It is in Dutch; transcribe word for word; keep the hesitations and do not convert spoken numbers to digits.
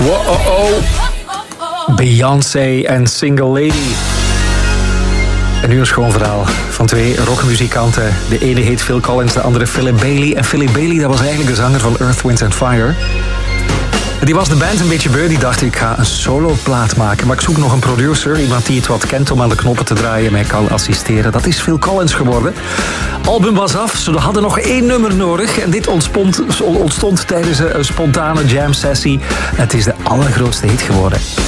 Wow-oh-oh. Beyoncé en Single Lady. En nu een schoon verhaal van twee rockmuzikanten. De ene heet Phil Collins, de andere Philip Bailey. En Philip Bailey, dat was eigenlijk de zanger van Earth, Wind and Fire. Die was de band een beetje beu. Die dacht, ik ga een soloplaat maken. Maar ik zoek nog een producer. Iemand die het wat kent om aan de knoppen te draaien en mij kan assisteren. Dat is Phil Collins geworden. Album was af. Ze hadden nog één nummer nodig. En dit ontstond, ontstond tijdens een spontane jam sessie. Het is de allergrootste hit geworden.